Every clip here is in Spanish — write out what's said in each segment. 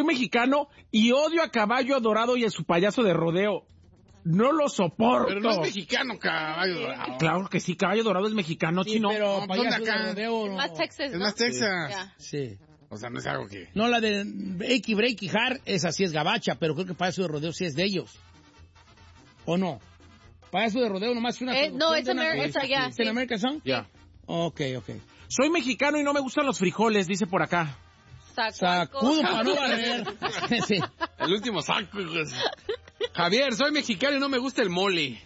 mexicano y odio a Caballo Dorado y a su payaso de rodeo. No lo soporto. Pero no es mexicano, Caballo Dorado. Claro que sí, Caballo Dorado es mexicano, Sí, chino. pero No, payaso ¿dónde acá? de rodeo, Es no. más Texas, Es ¿no? más Texas. Ya. Sí. O sea, no es algo que... No, la de Breaky Breaky Hard, esa sí es gabacha, pero creo que payaso de rodeo sí es de ellos. ¿O no? Payaso de rodeo nomás es una... No, es ya. ¿Es en American Song? Ya. Ok. Soy mexicano y no me gustan los frijoles, dice por acá. Sacudo para no barrer. Sí. El último saco, hijos. Javier, soy mexicano y no me gusta el mole.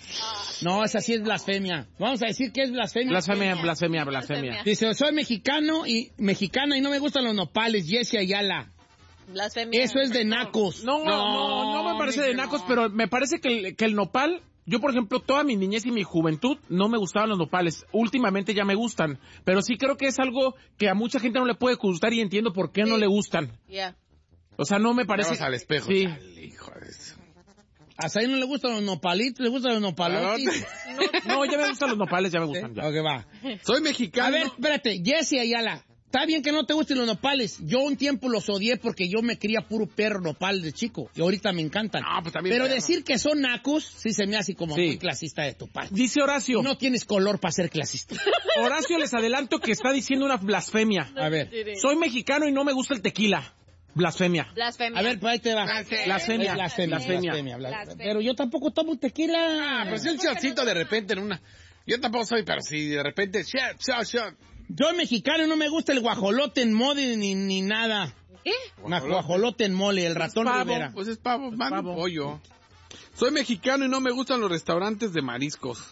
No, esa sí es blasfemia. Vamos a decir que es blasfemia. Blasfemia. Dice, soy mexicana y no me gustan los nopales, Jessie Ayala. Blasfemia. Eso es de nacos. No me parece de nacos, pero me parece que el nopal... Yo, por ejemplo, toda mi niñez y mi juventud no me gustaban los nopales. Últimamente ya me gustan. Pero sí creo que es algo que a mucha gente no le puede gustar y entiendo por qué no le gustan. Ya. O sea, no me parece... Vas al espejo. Sí. Chale, hijo de eso. ¿Hasta ahí no le gustan los nopalitos? ¿Le gustan los nopalotis? No, ya me gustan los nopales, ya me gustan. Ya. Ok, va. Soy mexicano. A ver, espérate, Jessie Ayala. Está bien que no te gusten los nopales. Yo un tiempo los odié porque yo me cría puro perro nopal de chico. Y ahorita me encantan. No, pues también pero perro. decir que son nacos, sí se me hace como Sí. muy clasista de tu parte. Dice Horacio. No tienes color para ser clasista. Horacio, les adelanto que está diciendo una blasfemia. A ver. Soy mexicano y no me gusta el tequila. Blasfemia. Blasfemia. A ver, pues ahí te va. Blasfemia. Blasfemia. Pero yo tampoco tomo tequila. Pues un shotcito de repente en una... Yo tampoco soy, pero si de repente... Shot. Yo mexicano y no me gusta el guajolote en mole ni nada. ¿Qué? Guajolote en mole, el ratón Pavo, Rivera. pues es pavo, mano, pavo. pollo. Soy mexicano y no me gustan los restaurantes de mariscos.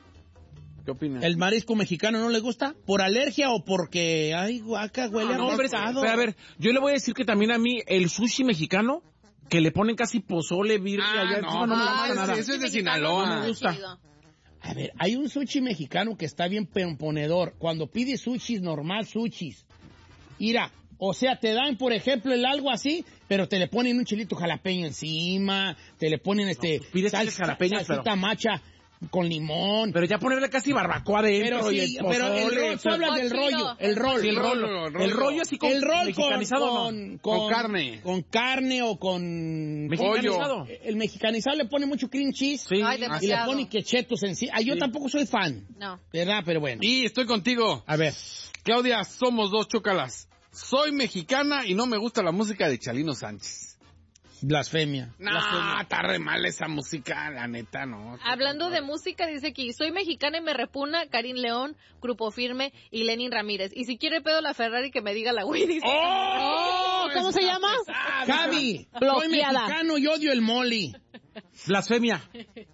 ¿Qué opinas? ¿El marisco mexicano no le gusta? ¿Por alergia o porque, ay, guaca, huele No, a hombre, pescado? pero a ver, yo le voy a decir que también a mí el sushi mexicano, que le ponen casi pozole, birria, allá encima, no me gusta nada. Eso es de Mexicano, Sinaloa. No me gusta. chido. A ver, hay un sushi mexicano que está bien ponedor. Cuando pides sushis, normal sushis. Mira, o sea, te dan, por ejemplo, el algo así, pero te le ponen un chilito jalapeño encima, te le ponen pides chiles jalapeños, salsita macha con limón. Pero ya ponerle casi barbacoa adentro Pero y sí, el pero el pozole, rol, tú hablas del rollo, el rol. Sí, el rollo. El rollo así con El rol mexicanizado, ¿no? Con carne. Con carne o con Mexicanizado. El mexicanizado le pone mucho cream cheese. Sí. Ay, Y le demasiado. pone quechetos encima. Ah, yo tampoco soy fan. No. ¿Verdad? Pero bueno. Y estoy contigo. A ver. Claudia, somos dos chócalas. Soy mexicana y no me gusta la música de Chalino Sánchez. Blasfemia. No, está re mal esa música, la neta, no. Hablando de música, dice aquí, soy mexicana y me repugna Karim León, Grupo Firme y Lenin Ramírez. Y si quiere pedo la Ferrari, que me diga la güey. Dice. ¡Oh! ¿Cómo se llama? Javi, soy Bloqueada. mexicano y odio el mole. Blasfemia.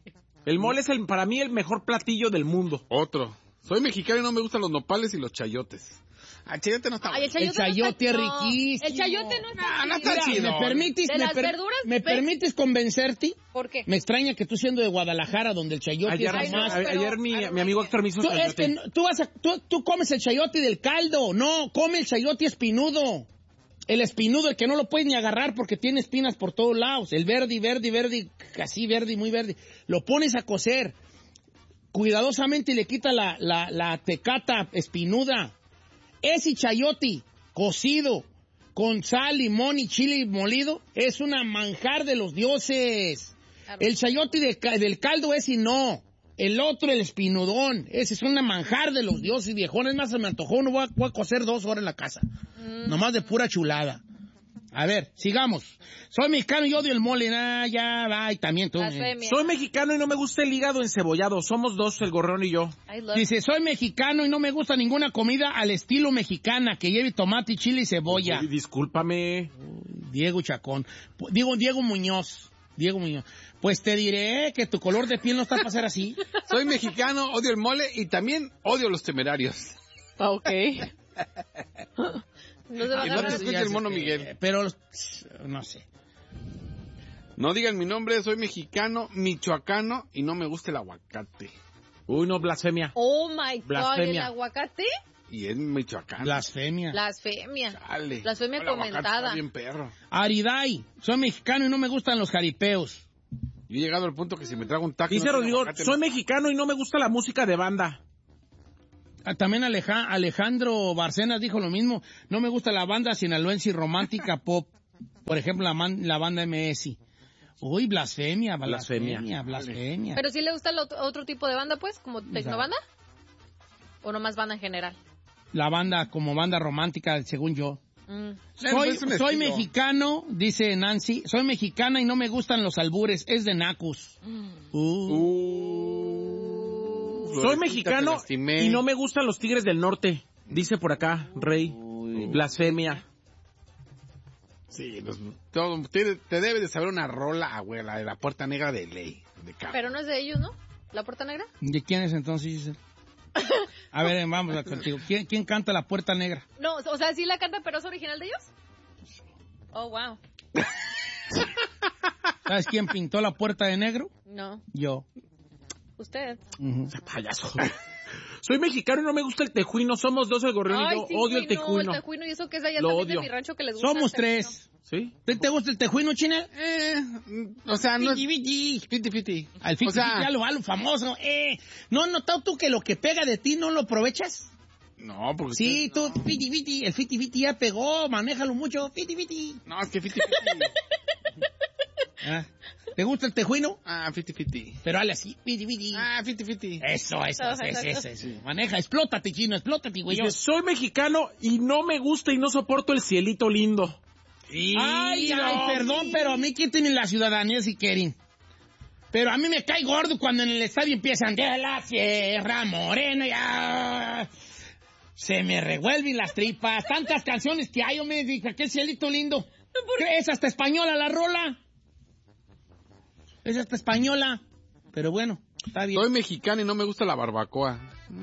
El mole es para mí el mejor platillo del mundo. Otro. Soy mexicano y no me gustan los nopales y los chayotes. Ah, chayote no está Ay, bueno. El chayote es riquísimo. El chayote no está No está chido. chido. ¿Me permites? De las verduras, ¿Me ¿ves? permites convencerte? ¿Por qué? Me extraña que tú siendo de Guadalajara, donde el chayote Ayer, es más... ayer mi amigo Héctor me hizo Tú, es que tú comes el chayote del caldo. No, come el chayote espinudo. El espinudo, el que no lo puedes ni agarrar porque tiene espinas por todos lados. El verde, casi verde, muy verde. Lo pones a cocer. Cuidadosamente le quita la tecata espinuda. Ese chayote cocido con sal, limón y chile molido es una manjar de los dioses. El chayote del caldo ese no. El otro, el espinudón, ese es una manjar de los dioses viejones. Más se me antojó, no voy a cocer 2 horas en la casa. Nomás de pura chulada. A ver, sigamos. Soy mexicano y odio el mole. Ya va, y también tú. Blasfemia. Soy mexicano y no me gusta el hígado encebollado. Somos dos, el gorrón y yo. I love- Dice, soy mexicano y no me gusta ninguna comida al estilo mexicana que lleve tomate, chile y cebolla. Uy, discúlpame. Diego Chacón. Diego Muñoz. Pues te diré que tu color de piel no está para ser así. Soy mexicano, odio el mole y también odio los temerarios. Ok. No se va a Y no te agarrar. escucha el mono Miguel. Pero, no sé. No digan mi nombre, soy mexicano, michoacano y no me gusta el aguacate. Uy, no, blasfemia. Oh my God, Blasfemia. el aguacate. Y es michoacano. Blasfemia. Blasfemia. Dale. Blasfemia El aguacate comentada. está bien perro. Ariday, soy mexicano y no me gustan los jaripeos. Yo he llegado al punto que si me trago un taco... Dice no tiene Rodrigo, aguacate, soy no. mexicano y no me gusta la música de banda. También Alejandro Barcenas dijo lo mismo. No me gusta la banda sinaloense y romántica pop. Por ejemplo, la banda MS. Uy, blasfemia. Pero sí le gusta otro tipo de banda, pues, como tecnobanda. ¿O nomás banda en general? La banda como banda romántica, según yo. Soy mexicano, dice Nancy. Soy mexicana y no me gustan los albures. Es de nacos. Soy mexicano y no me gustan los Tigres del Norte. Dice por acá, Rey. Blasfemia. Sí, te debe de saber una rola, abuela, de la Puerta Negra de ley. Pero no es de ellos, ¿no? ¿La Puerta Negra? ¿De quién es entonces, Giselle? A ver, vamos a contigo. ¿Quién canta La Puerta Negra? No, o sea, sí la canta, pero ¿es original de ellos? Oh, wow. ¿Sabes quién pintó la puerta de negro? No. Yo. Usted. Payaso. Soy mexicano y no me gusta el tejuino. Somos dos el gorrión y yo odio el tejuino. El tejuino y eso que es de allá Lo también odio. de mi rancho que les gusta. Somos tres. ¿Sí? ¿Te gusta el tejuino, China? O sea, no es... Fiti. Al fiti, algo famoso. ¿No has notado tú que lo que pega de ti no lo aprovechas? No, porque... Sí, tú, fiti, el fiti ya pegó, manéjalo mucho, fiti. No, es que fiti. ¿Te gusta el tejuino? Fiti. Pero dale así, fiti. Fiti. Eso. Maneja, explótate, chino, güey. Dice, soy mexicano y no me gusta y no soporto el cielito lindo. Ay, perdón, pero a mí quítenme la ciudadanía si quieren. Pero a mí me cae gordo cuando en el estadio empiezan de la Sierra Morena, ya... Se me revuelven las tripas. Tantas canciones que hay, yo me dije, qué cielito lindo. ¿Qué es hasta española la rola? Es hasta española. Pero bueno, está bien. Soy mexicano y no me gusta la barbacoa.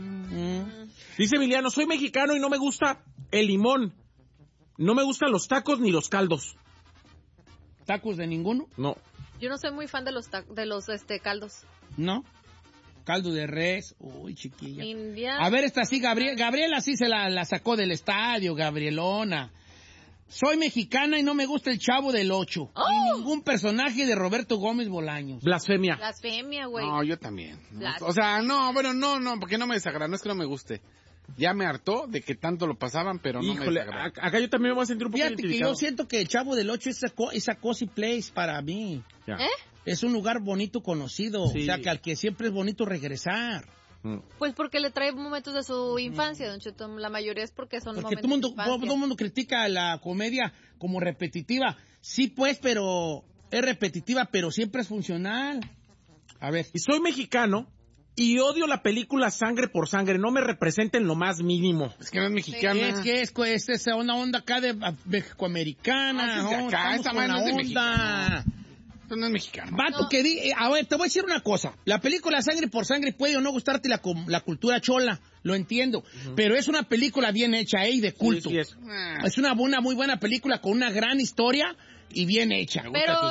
Dice Emiliano, soy mexicano y no me gusta el limón. No me gustan los tacos ni los caldos. ¿Tacos de ninguno? No. Yo no soy muy fan de los caldos. ¿No? Caldo de res. Uy, chiquilla. India. A ver, esta sí, Gabriela sí se la sacó del estadio, Gabrielona. Soy mexicana y no me gusta el Chavo del Ocho. Ni ningún personaje de Roberto Gómez Bolaños. Blasfemia, güey. No, yo también. O sea, no, porque no me desagrada, no es que no me guste. Ya me hartó de que tanto lo pasaban, pero no me desagrada. Acá yo también me voy a sentir un poco Fíjate que yo siento que el Chavo del Ocho es a cozy place para mí. Ya. Es un lugar bonito conocido, Sí. o sea, que al que siempre es bonito regresar. Pues porque le trae momentos de su infancia, Don Cheto. La mayoría es porque son Porque momentos todo el mundo critica la comedia como repetitiva. Sí, pues, pero es repetitiva, pero siempre es funcional. A ver. Y soy mexicano y odio la película Sangre por Sangre. No me representa en lo más mínimo. Es que no es mexicana. Es esa onda acá de mexicoamericana. No, es de acá, estamos esa con la mano es de onda. mexicana. Eso no es mexicano. Vato, No. a ver, te voy a decir una cosa. La película Sangre por Sangre puede o no gustarte la cultura chola, lo entiendo. Pero es una película bien hecha, y de culto. Sí, es. Es una muy buena película con una gran historia y bien hecha. Pero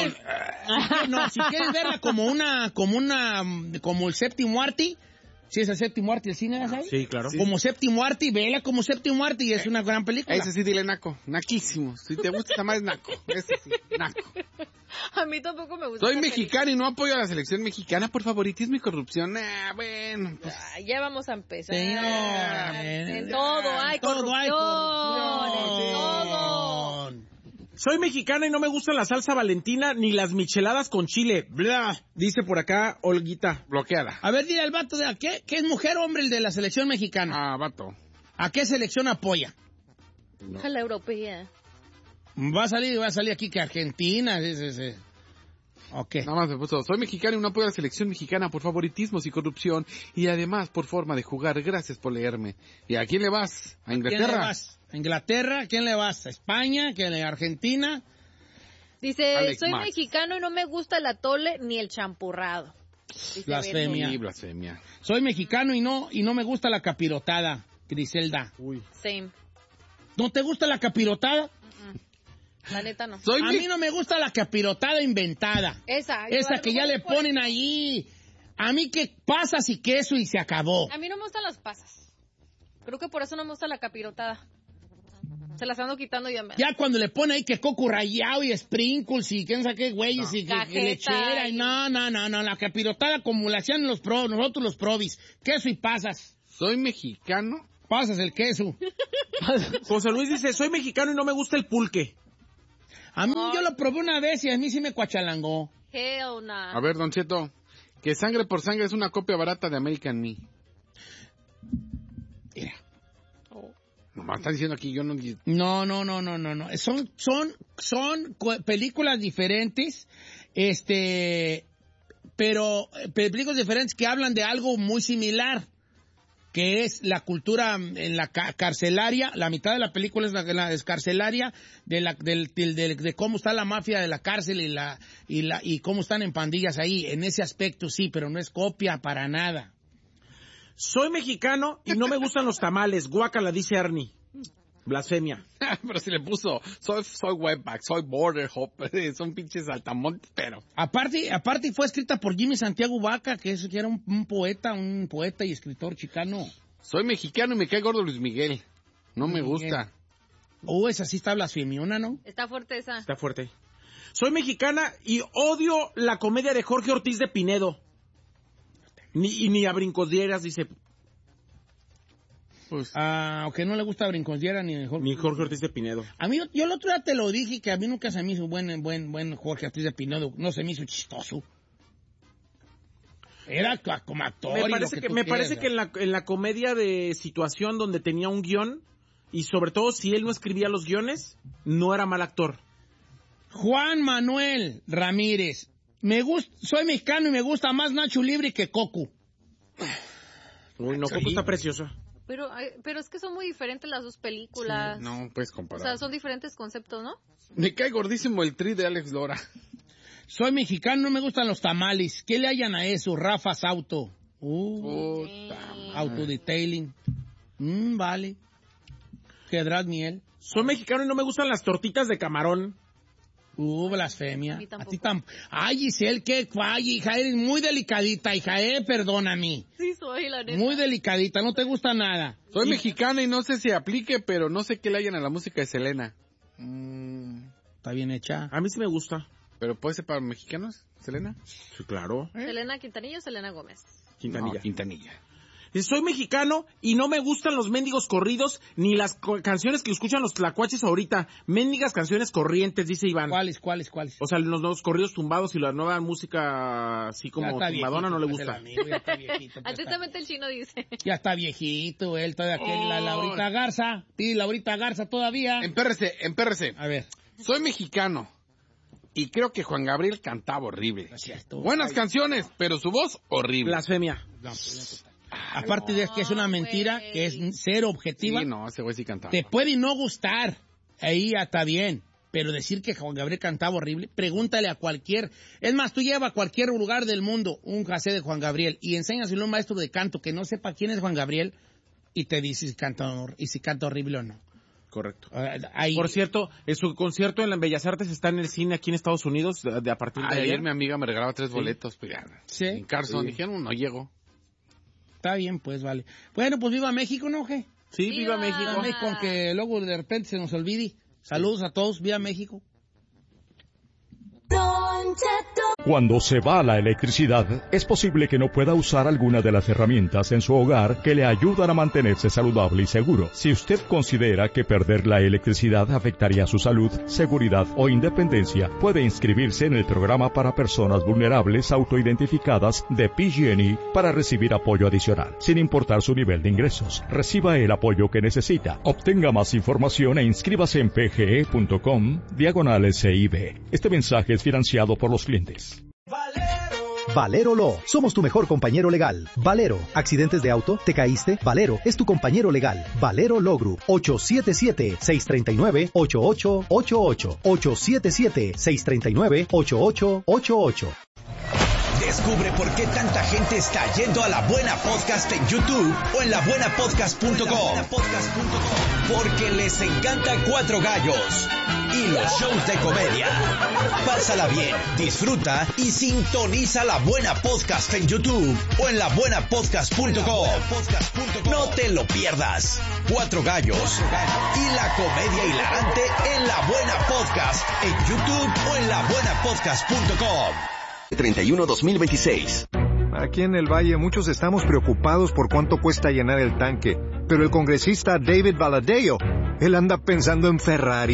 Si quieres verla como el Séptimo Arte, ¿sí es el Séptimo Arte el cine, ¿sabes? Sí, claro. Como Séptimo Arte, vela como Séptimo Arte y es una gran película. Ese sí, dile naco. Naquísimo. Si te gusta esa madre, naco. Ese sí, naco. a mí tampoco me gusta. Soy esa mexicano y no apoyo a la selección mexicana por favoritismo y corrupción. Bueno, pues... película. Ya vamos a empezar. Señor, En todo hay todo hay corrupción. En todo. corrupción. Soy mexicana y no me gusta la salsa valentina ni las micheladas con chile. Bla. Dice por acá Olguita. Bloqueada. A ver, dile al vato de ¿qué es mujer o hombre el de la selección mexicana? Vato. ¿A qué selección apoya? A la europea. Va a salir aquí que Argentina. Sí. Ok. Nada más me puso, soy mexicano y no apoyo a la selección mexicana por favoritismos y corrupción y además por forma de jugar. Gracias por leerme. ¿Y a quién le vas? ¿A Inglaterra? ¿Quién le vas? ¿A Inglaterra? ¿A quién le vas? ¿A España? ¿A Argentina? Dice, Alex soy Max. mexicano y no me gusta el atole ni el champurrado. Dice Blasfemia. Sí, blasfemia. Soy mexicano y no me gusta la capirotada, Griselda. Uy. Same. ¿No te gusta la capirotada? La neta no. A mí no me gusta la capirotada inventada. Esa Que ya le ponen allí. A mí que pasas y queso y se acabó. A mí no me gustan las pasas. Creo que por eso no me gusta la capirotada. Se las ando quitando ya. Ya cuando le pone ahí que coco rallado y sprinkles y quién sabe qué güeyes y que lechera. No, la capirotada como la hacían nosotros los probis. Queso y pasas. Soy mexicano. Pasas el queso. José Luis dice, soy mexicano y no me gusta el pulque. A mí yo lo probé una vez y a mí sí me cuachalangó. Hell nah. A ver, Don Cheto, que Sangre por Sangre es una copia barata de American Me. Mira. Nomás están diciendo aquí, yo no... No. Son películas diferentes, pero películas diferentes que hablan de algo muy similar, que es la cultura en la carcelaria. La mitad de la película es la carcelaria de cómo está la mafia de la cárcel y cómo están en pandillas ahí. En ese aspecto sí, pero no es copia para nada. Soy mexicano y no me gustan los tamales. Guácala, dice Ernie. Blasfemia. Pero si le puso, soy webback, soy border hopper, son pinches saltamontes, pero... Aparte fue escrita por Jimmy Santiago Vaca, que era un poeta y escritor chicano. Soy mexicano y me cae gordo Luis Miguel. No me gusta. Esa sí está blasfemiona, ¿no? Está fuerte esa. Está fuerte. Soy mexicana y odio la comedia de Jorge Ortiz de Pinedo. Ni a brincodieras, dice. Pues... aunque no le gusta Brincondiera ni Jorge Ortiz de Pinedo. A mí, yo el otro día te lo dije, que a mí nunca se me hizo buen Jorge Ortiz de Pinedo. No se me hizo chistoso. Era como actor. Me parece que en la comedia de situación donde tenía un guión, y sobre todo si él no escribía los guiones, no era mal actor. Juan Manuel Ramírez. Soy mexicano y me gusta más Nacho Libre que Coco. Uy, no, Coco está precioso. Pero es que son muy diferentes las dos películas. Sí, no puedes comparar. O sea, son diferentes conceptos, ¿no? Me cae gordísimo el tri de Alex Lora. Soy mexicano, no me gustan los tamales. ¿Qué le hallan a eso? Rafas Auto. Autodetailing. Vale. Quedrás miel. Soy mexicano y no me gustan las tortitas de camarón. Blasfemia. A mí tampoco. A ti tampoco. Ay, Giselle, qué falla, hija, eres muy delicadita, hija, perdóname. Sí, soy, la neta. Muy delicadita, no te gusta nada. Soy mexicana y no sé si aplique, pero no sé qué le hayan a la música de Selena. Está bien hecha. A mí sí me gusta. ¿Pero puede ser para mexicanos, Selena? Sí, claro. ¿Selena Quintanilla o Selena Gómez? Quintanilla. No, Quintanilla. Soy mexicano y no me gustan los mendigos corridos ni las canciones que escuchan los tlacuaches ahorita. Mendigas canciones corrientes, dice Iván. ¿Cuáles? O sea, los nuevos corridos tumbados y la nueva música así como tumbadona no le gusta. Ya está viejito. Atentamente el chino dice. Ya está viejito, él todavía quiere la Laurita Garza. Pide Laurita Garza todavía. Empérrese. A ver. Soy mexicano y creo que Juan Gabriel cantaba horrible. No es cierto. Buenas canciones, pero su voz horrible. Blasfemia. Aparte de que es una mentira, que es cero objetiva. Sí, no, ese güey sí cantaba. Te puede no gustar, ahí ya está bien, pero decir que Juan Gabriel cantaba horrible, pregúntale a cualquier... Es más, tú lleva a cualquier lugar del mundo un cassette de Juan Gabriel y enséñaselo a un maestro de canto que no sepa quién es Juan Gabriel y te dice si canta horrible o no. Correcto. Ahí... Por cierto, su concierto en Bellas Artes está en el cine aquí en Estados Unidos a partir de ayer mi amiga me regalaba 3 boletos, pues ya. Sí. En Carson, dijeron, no llego. Está bien, pues, vale. Bueno, pues viva México, ¿no, G? Sí, viva México. Viva México, aunque luego de repente se nos olvide. Saludos a todos, viva México. Cuando se va la electricidad, es posible que no pueda usar alguna de las herramientas en su hogar que le ayudan a mantenerse saludable y seguro. Si usted considera que perder la electricidad afectaría su salud, seguridad o independencia, puede inscribirse en el programa para personas vulnerables autoidentificadas de PG&E para recibir apoyo adicional, sin importar su nivel de ingresos. Reciba el apoyo que necesita. Obtenga más información e inscríbase en pge.com/CIB. Este mensaje es financiado por los clientes. Valero Law. Somos tu mejor compañero legal. Valero. ¿Accidentes de auto? ¿Te caíste? Valero es tu compañero legal. Valero Law Group. 877-639-8888. 877-639-8888. Descubre por qué tanta gente está yendo a La Buena Podcast en YouTube o en labuenapodcast.com. Porque les encanta Cuatro Gallos y los shows de comedia. Pásala bien, disfruta y sintoniza La Buena Podcast en YouTube o en labuenapodcast.com. No te lo pierdas. Cuatro Gallos y la comedia hilarante en La Buena Podcast en YouTube o en labuenapodcast.com. 31-2026. Aquí en el Valle muchos estamos preocupados por cuánto cuesta llenar el tanque, pero el congresista David Valadao, él anda pensando en Ferraris.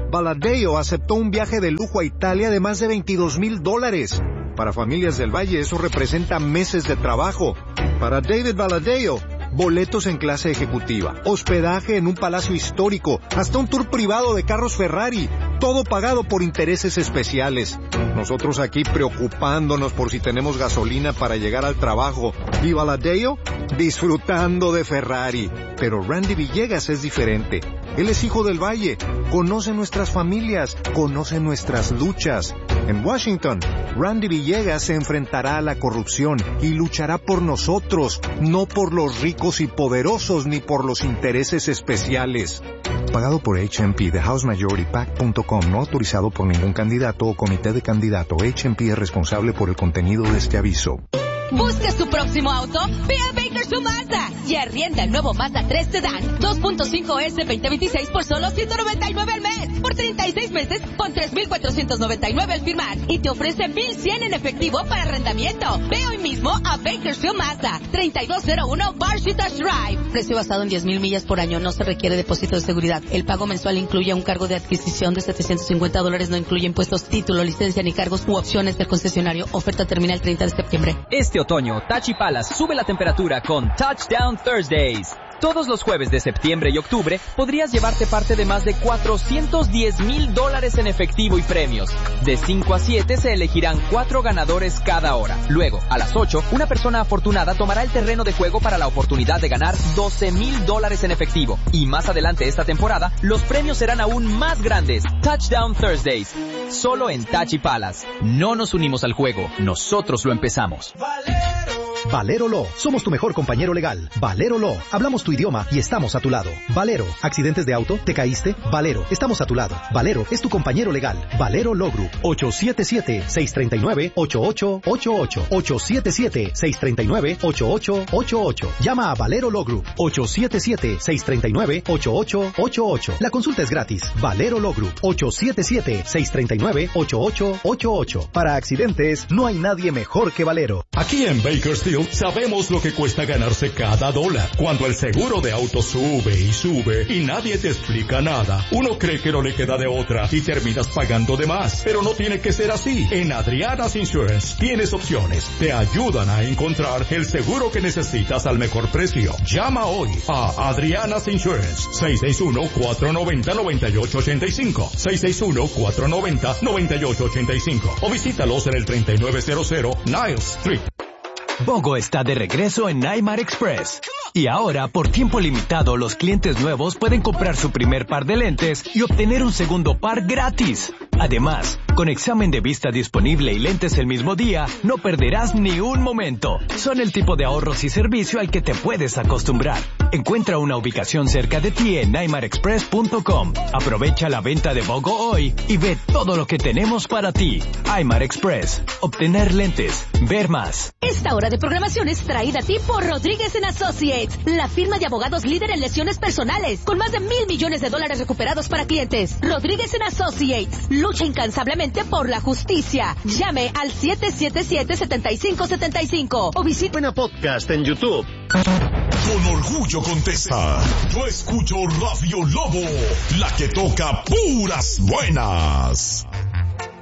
Valadeo aceptó un viaje de lujo a Italia de más de $22,000. Para familias del Valle eso representa meses de trabajo. Para David Valadeo, boletos en clase ejecutiva, hospedaje en un palacio histórico, hasta un tour privado de carros Ferrari, todo pagado por intereses especiales. Nosotros aquí preocupándonos por si tenemos gasolina para llegar al trabajo. ¿Y Valadeo? Disfrutando de Ferrari. Pero Randy Villegas es diferente. Él es hijo del Valle, conoce nuestras familias, conoce nuestras luchas. En Washington, Randy Villegas se enfrentará a la corrupción y luchará por nosotros, no por los ricos y poderosos ni por los intereses especiales. Pagado por HMP de HouseMajorityPAC.com, no autorizado por ningún candidato o comité de candidato. HMP es responsable por el contenido de este aviso. ¿Buscas tu próximo auto? Ve a Bakersfield Mazda y arrienda el nuevo Mazda 3 Sedan 2.5S 2026 por solo $199 al mes. Por 36 meses con $3,499 al firmar y te ofrece $1,100 en efectivo para arrendamiento. Ve hoy mismo a Bakersfield Mazda, 3201 Barshita Drive. Precio basado en 10,000 millas por año. No se requiere depósito de seguridad. El pago mensual incluye un cargo de adquisición de $750. No incluye impuestos, título, licencia ni cargos u opciones del concesionario. Oferta termina el 30 de septiembre. Este otoño, Tachi Palace sube la temperatura con Touchdown Thursdays. Todos los jueves de septiembre y octubre podrías llevarte parte de más de $410,000 en efectivo y premios. De 5 a 7 se elegirán 4 ganadores cada hora. Luego, a las 8, una persona afortunada tomará el terreno de juego para la oportunidad de ganar $12,000 en efectivo. Y más adelante esta temporada, los premios serán aún más grandes. Touchdown Thursdays. Solo en Tachi Palace. No nos unimos al juego, nosotros lo empezamos. Valero Law, somos tu mejor compañero legal. Valero Law, hablamos tu idioma y estamos a tu lado. Valero, accidentes de auto, ¿te caíste? Valero, estamos a tu lado. Valero es tu compañero legal. Valero Law Group, 877-639-8888. 877-639-8888. Llama a Valero Law Group, 877-639-8888. La consulta es gratis. Valero Law Group, 877-639-8888. Para accidentes, no hay nadie mejor que Valero. Aquí en Bakersfield sabemos lo que cuesta ganarse cada dólar. Cuando el seguro de auto sube y sube y nadie te explica nada, uno cree que no le queda de otra y terminas pagando de más. Pero no tiene que ser así. En Adriana's Insurance tienes opciones. Te ayudan a encontrar el seguro que necesitas al mejor precio. Llama hoy a Adriana's Insurance, 661-490-9885. 661-490-9885. O visítalos en el 3900 Niles Street. Bogo está de regreso en Aymar Express. Y ahora, por tiempo limitado, los clientes nuevos pueden comprar su primer par de lentes y obtener un segundo par gratis. Además, con examen de vista disponible y lentes el mismo día, no perderás ni un momento. Son el tipo de ahorros y servicio al que te puedes acostumbrar. Encuentra una ubicación cerca de ti en aymarexpress.com. Aprovecha la venta de Bogo hoy y ve todo lo que tenemos para ti. Aymar Express. Obtener lentes. Ver más. Esta hora de programación es traída a ti por Rodríguez & Associates, la firma de abogados líder en lesiones personales, con más de $1,000 millones recuperados para clientes. Rodríguez & Associates lucha incansablemente por la justicia. Llame al 777-7575 o visite Buena Podcast en YouTube. Con orgullo contesta: yo escucho Radio Lobo, la que toca puras buenas.